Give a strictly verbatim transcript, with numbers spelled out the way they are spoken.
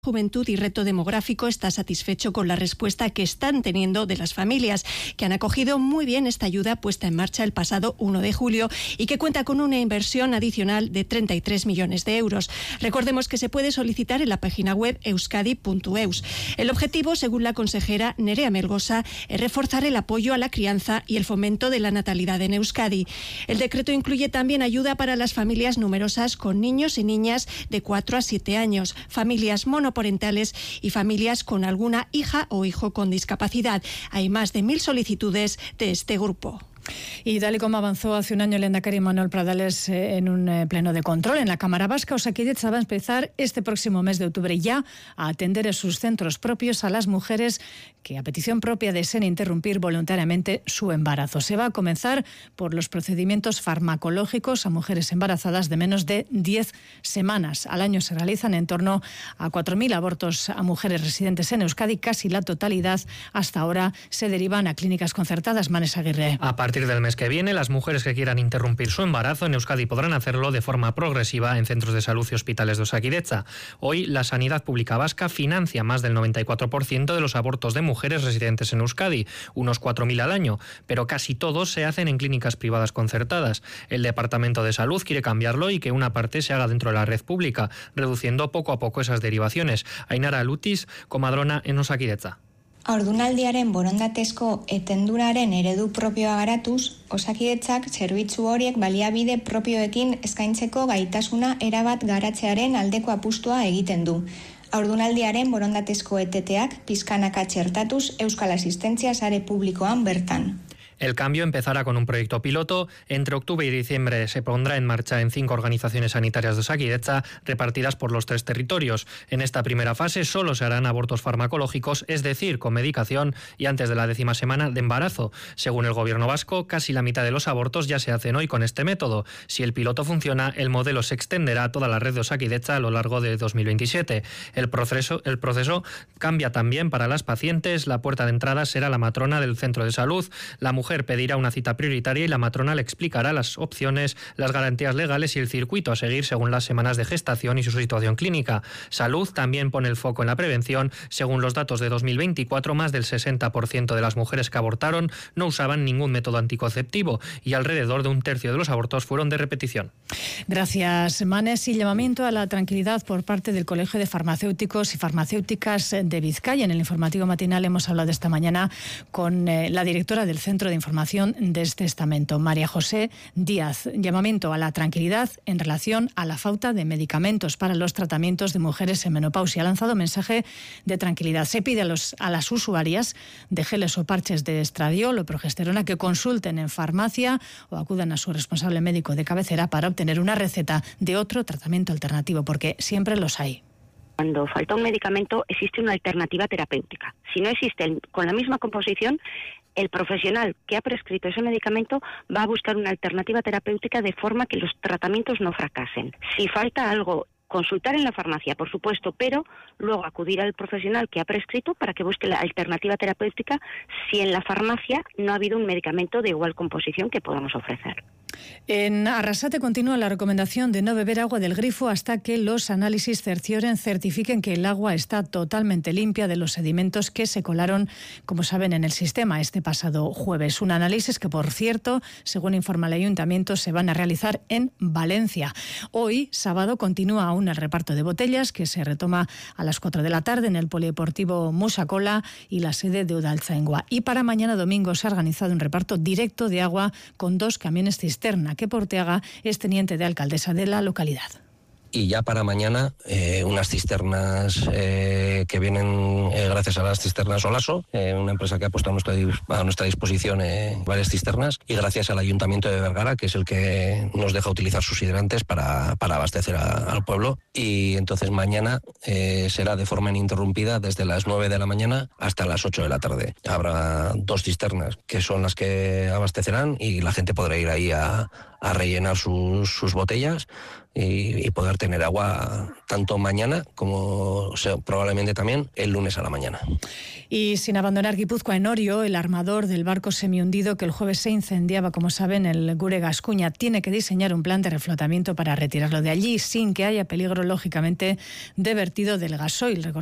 Juventud y Reto Demográfico está satisfecho con la respuesta que están teniendo de las familias, que han acogido muy bien esta ayuda puesta en marcha el pasado uno de julio y que cuenta con una inversión adicional de treinta y tres millones de euros. Recordemos que se puede solicitar en la página web euskadi punto eus. El objetivo, según la consejera Nerea Melgosa, es reforzar el apoyo a la crianza y el fomento de la natalidad en Euskadi. El decreto incluye también ayuda para las familias numerosas con niños y niñas de cuatro a siete años, familias monoparentales y familias con alguna hija o hijo con discapacidad. Hay más de mil solicitudes de este grupo. Y tal y como avanzó hace un año el lehendakari Manuel Pradales eh, en un eh, pleno de control en la Cámara Vasca, Osakidetza va a empezar este próximo mes de octubre ya a atender en sus centros propios a las mujeres que a petición propia deseen interrumpir voluntariamente su embarazo. Se va a comenzar por los procedimientos farmacológicos a mujeres embarazadas de menos de diez semanas. Al año se realizan en torno a cuatro mil abortos a mujeres residentes en Euskadi. Casi la totalidad hasta ahora se derivan a clínicas concertadas. Manes Aguirre. A partir del mes que viene, las mujeres que quieran interrumpir su embarazo en Euskadi podrán hacerlo de forma progresiva en centros de salud y hospitales de Osakidetza. Hoy, la sanidad pública vasca financia más del noventa y cuatro por ciento de los abortos de mujeres residentes en Euskadi, unos cuatro mil al año, pero casi todos se hacen en clínicas privadas concertadas. El Departamento de Salud quiere cambiarlo y que una parte se haga dentro de la red pública, reduciendo poco a poco esas derivaciones. Ainara Lutis, comadrona en Osakidetza. Haurdunaldiaren borondatezko etenduraren eredu propioa garatuz, Osakidetzak zerbitzu horiek baliabide propioekin eskaintzeko gaitasuna erabat garatzearen aldeko apustua egiten du. Haurdunaldiaren borondatezko eteteak pizkanaka txertatuz Euskal Asistentzia sare publikoan bertan. El cambio empezará con un proyecto piloto. Entre octubre y diciembre se pondrá en marcha en cinco organizaciones sanitarias de Osakidetza repartidas por los tres territorios. En esta primera fase solo se harán abortos farmacológicos, es decir, con medicación y antes de la décima semana de embarazo. Según el gobierno vasco, casi la mitad de los abortos ya se hacen hoy con este método. Si el piloto funciona, el modelo se extenderá a toda la red de Osakidetza a lo largo de dos mil veintisiete. El proceso, el proceso cambia también para las pacientes. La puerta de entrada será la matrona del centro de salud. La mujer pedirá una cita prioritaria y la matrona le explicará las opciones, las garantías legales y el circuito a seguir según las semanas de gestación y su situación clínica. Salud también pone el foco en la prevención. Según los datos de dos mil veinticuatro, más del sesenta por ciento de las mujeres que abortaron no usaban ningún método anticonceptivo y alrededor de un tercio de los abortos fueron de repetición. Gracias, Manes. Y llamamiento a la tranquilidad por parte del Colegio de Farmacéuticos y Farmacéuticas de Vizcaya. En el informativo matinal hemos hablado esta mañana con eh, la directora del Centro de Información de este estamento, María José Díaz. Llamamiento a la tranquilidad en relación a la falta de medicamentos para los tratamientos de mujeres en menopausia. Ha lanzado mensaje de tranquilidad. Se pide a, los, a las usuarias de geles o parches de estradiol o progesterona que consulten en farmacia o acudan a su responsable médico de cabecera para obtener una receta de otro tratamiento alternativo, porque siempre los hay. Cuando falta un medicamento existe una alternativa terapéutica. Si no existe el, con la misma composición, el profesional que ha prescrito ese medicamento va a buscar una alternativa terapéutica de forma que los tratamientos no fracasen. Si falta algo, consultar en la farmacia, por supuesto, pero luego acudir al profesional que ha prescrito para que busque la alternativa terapéutica si en la farmacia no ha habido un medicamento de igual composición que podamos ofrecer. En Arrasate continúa la recomendación de no beber agua del grifo hasta que los análisis cercioren, certifiquen que el agua está totalmente limpia de los sedimentos que se colaron, como saben, en el sistema este pasado jueves. Un análisis que, por cierto, según informa el Ayuntamiento, se van a realizar en Valencia. Hoy, sábado, continúa aún el reparto de botellas, que se retoma a las cuatro de la tarde en el Polideportivo Musacola y la sede de Udaltzaingua. Y para mañana domingo se ha organizado un reparto directo de agua con dos camiones cisterna, que Porteaga es teniente de alcaldesa de la localidad. Y ya para mañana eh, unas cisternas eh, que vienen eh, gracias a las cisternas Olaso, eh, una empresa que ha puesto a nuestra, a nuestra disposición eh, varias cisternas, y gracias al Ayuntamiento de Vergara, que es el que nos deja utilizar sus hidrantes para, para abastecer a, al pueblo. Y entonces mañana eh, será de forma ininterrumpida desde las nueve de la mañana hasta las ocho de la tarde. Habrá dos cisternas que son las que abastecerán y la gente podrá ir ahí a, a rellenar sus, sus botellas y, y poder tener agua tanto mañana como o sea, probablemente también el lunes a la mañana. Y sin abandonar Guipúzcoa, en Orio, el armador del barco semihundido que el jueves se incendiaba, como saben, el Gure Gascuña, tiene que diseñar un plan de reflotamiento para retirarlo de allí sin que haya peligro, lógicamente, de vertido del gasoil.